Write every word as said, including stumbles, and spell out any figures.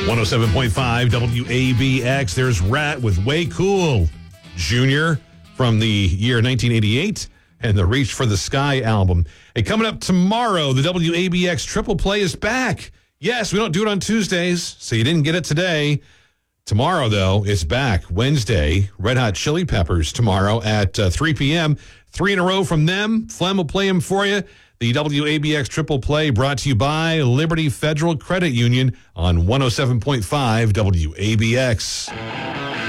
one oh seven point five W A B X. There's Rat with Way Cool Junior from the year nineteen eighty-eight and the Reach for the Sky album. Hey, coming up tomorrow, the W A B X Triple Play is back. Yes, we don't do it on Tuesdays, so you didn't get it today. Tomorrow, though, it's back. Wednesday, Red Hot Chili Peppers tomorrow at uh, three p.m. Three in a row from them. Flem will play them for you. The W A B X Triple Play brought to you by Liberty Federal Credit Union on one oh seven point five W A B X.